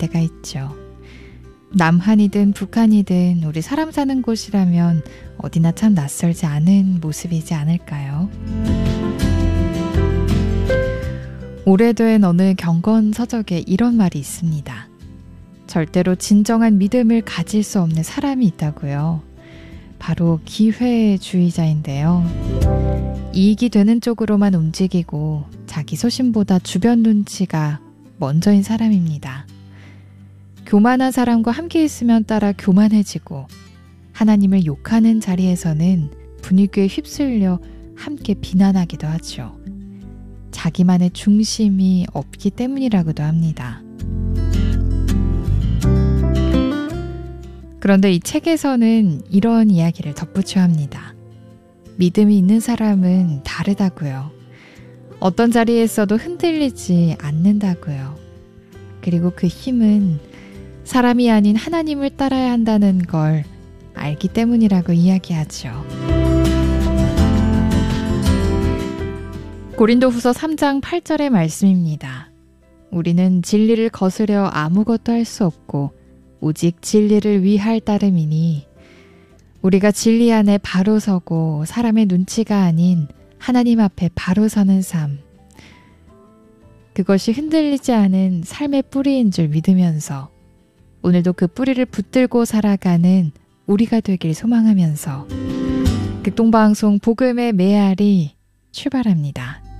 때가 있죠. 남한이든 북한이든 우리 사람 사는 곳이라면 어디나 참 낯설지 않은 모습이지 않을까요? 오래된 어느 경건 서적에 이런 말이 있습니다. 절대로 진정한 믿음을 가질 수 없는 사람이 있다고요. 바로 기회주의자인데요. 이익이 되는 쪽으로만 움직이고 자기 소신보다 주변 눈치가 먼저인 사람입니다. 교만한 사람과 함께 있으면 따라 교만해지고 하나님을 욕하는 자리에서는 분위기에 휩쓸려 함께 비난하기도 하죠. 자기만의 중심이 없기 때문이라고도 합니다. 그런데 이 책에서는 이런 이야기를 덧붙여 합니다. 믿음이 있는 사람은 다르다고요. 어떤 자리에서도 흔들리지 않는다고요. 그리고 그 힘은 사람이 아닌 하나님을 따라야 한다는 걸 알기 때문이라고 이야기하죠. 고린도후서 3장 8절의 말씀입니다. 우리는 진리를 거스려 아무것도 할 수 없고 오직 진리를 위할 따름이니 우리가 진리 안에 바로 서고 사람의 눈치가 아닌 하나님 앞에 바로 서는 삶. 그것이 흔들리지 않은 삶의 뿌리인 줄 믿으면서 오늘도 그 뿌리를 붙들고 살아가는 우리가 되길 소망하면서 극동방송 복음의 메아리 출발합니다.